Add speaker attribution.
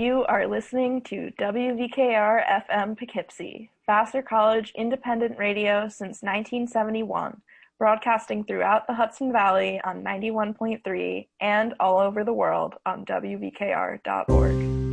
Speaker 1: You are listening to WVKR FM Poughkeepsie, Vassar College independent radio since 1971, broadcasting throughout the Hudson Valley on 91.3 and all over the world on WVKR.org.